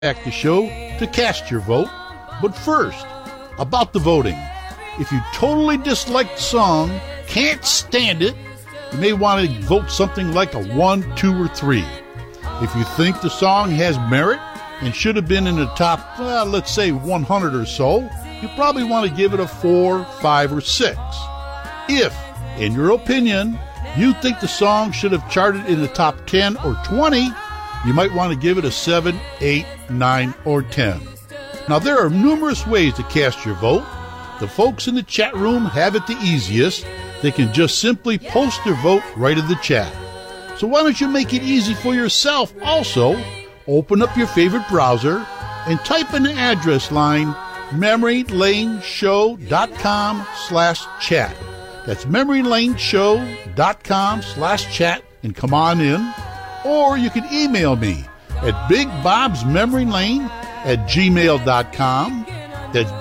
back the show to cast your vote. But first, about the voting. If you totally dislike the song, can't stand it, you may want to vote something like a 1, 2, or 3. If you think the song has merit and should have been in the top, let's say 100 or so, you probably want to give it a 4, 5, or 6. If, in your opinion, you think the song should have charted in the top 10 or 20, you might want to give it a 7, 8, 9, or 10. Now, there are numerous ways to cast your vote. The folks in the chat room have it the easiest. They can just simply post their vote right in the chat. So why don't you make it easy for yourself also? Open up your favorite browser and type in the address line memorylaneshow.com/chat. That's memorylaneshow.com/chat and come on in. Or you can email me at bigbobsmemorylane@gmail.com. That's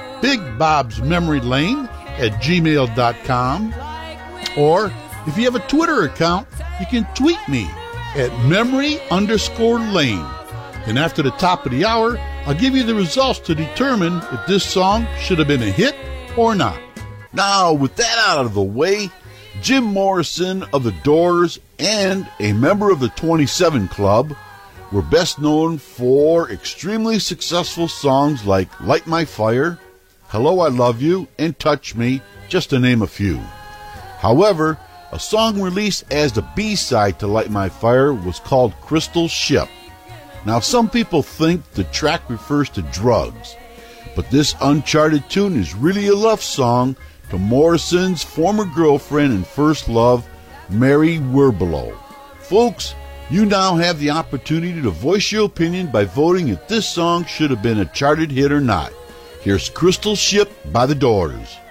bigbobsmemorylane@gmail.com. Or if you have a Twitter account, you can tweet me at memory_lane. And after the top of the hour, I'll give you the results to determine if this song should have been a hit or not. Now, with that out of the way, Jim Morrison of The Doors and a member of the 27 Club were best known for extremely successful songs like Light My Fire, Hello I Love You, and Touch Me, just to name a few. However, a song released as the B-side to Light My Fire was called Crystal Ship. Now, some people think the track refers to drugs, but this uncharted tune is really a love song to Morrison's former girlfriend and first love, Mary Werbelow. Folks, you now have the opportunity to voice your opinion by voting if this song should have been a charted hit or not. Here's Crystal Ship by The Doors.